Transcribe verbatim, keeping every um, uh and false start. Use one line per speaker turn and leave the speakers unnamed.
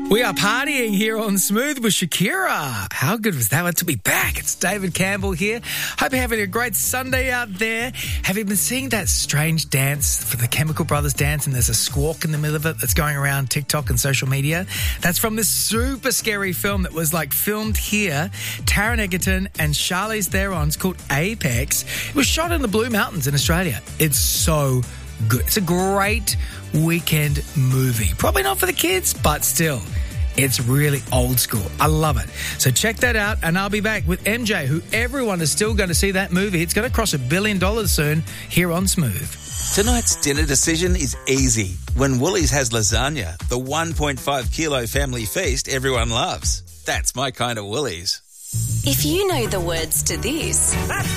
We are partying here on Smooth with Shakira. How good was that one to be back? It's David Campbell here. Hope you're having a great Sunday out there. Have you been seeing that strange dance for the Chemical Brothers dance, and there's a squawk in the middle of it that's going around TikTok and social media? That's from this super scary film that was like filmed here. Taron Egerton and Charlize Theron. It's called Apex. It was shot in the Blue Mountains in Australia. It's so good. It's a great weekend movie. Probably not for the kids, but still, it's really old school. I love it. So check that out, and I'll be back with M J, who everyone is still going to see that movie. It's going to cross a billion dollars soon here on Smooth.
Tonight's dinner decision is easy. When Woolies has lasagna, the one point five kilo family feast everyone loves. That's my kind of Woolies.
If you know the words to this...